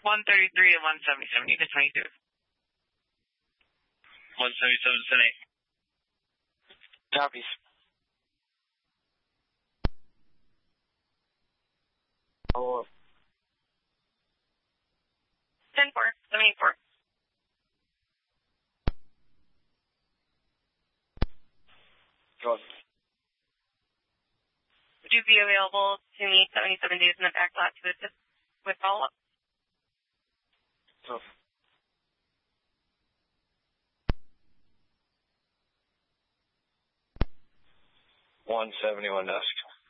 133 to 177, unit 22. 177, send 8. Copies. Follow up. 10-4, 784. Go ahead. Would you be available to meet 77 days in the back lot to assist with follow-up? So. 171 desk.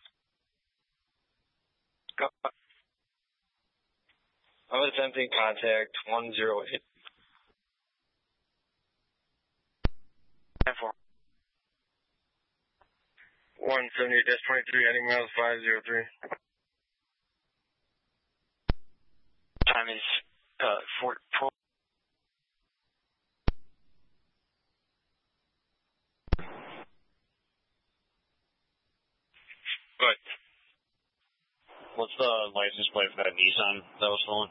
Go. I'm attempting contact 108. 10-4. 178-23, heading miles 503. Time is 4. Good. What's the license plate for that Nissan that was stolen?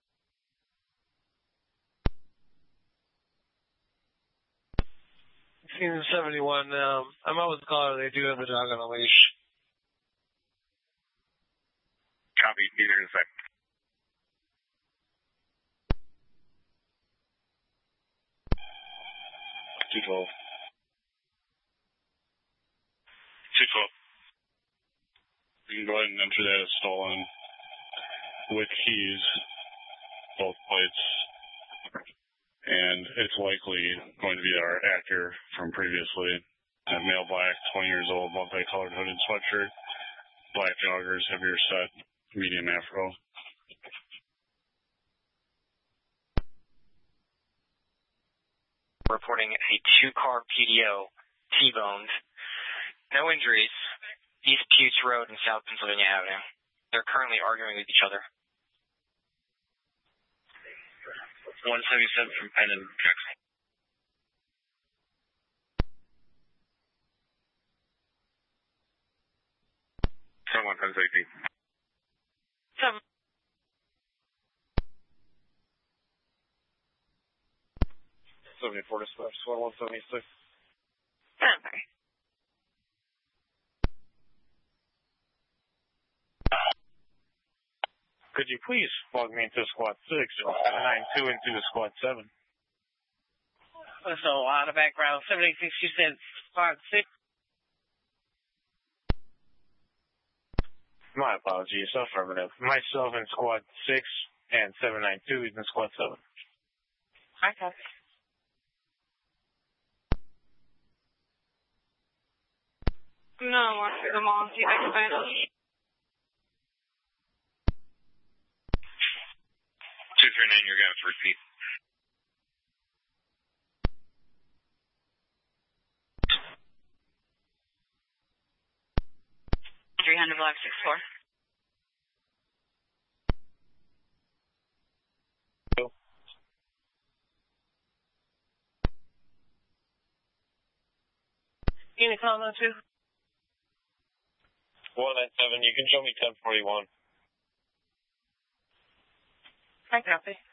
Season 71, I'm out with the caller. They do have a dog on a leash. Copy, either in a sec. 212. 212. You can go ahead and enter that as stolen with keys, both plates, and it's likely going to be our actor from previously. Male black, 20 years old, multicolored hooded sweatshirt, black joggers, heavier set, medium afro. Reporting a 2-car PDO T-boned. No injuries. East Putes Road and South Pennsylvania Avenue. They're currently arguing with each other. 177 from Penn and Jackson. Someone, 10 safety. 7. 74 dispatch, 176. Sorry. Could you please log me into squad 6 and 92 into squad 7? So, out of background, 786, you said squad 6? My apologies, affirmative. Myself in squad 6 and 792 is in squad 7. Okay. No, I see them all. See, I can find them. 239, you're going to repeat. $300 block 64. Any comment too? 197, you can show me 1041. I copy.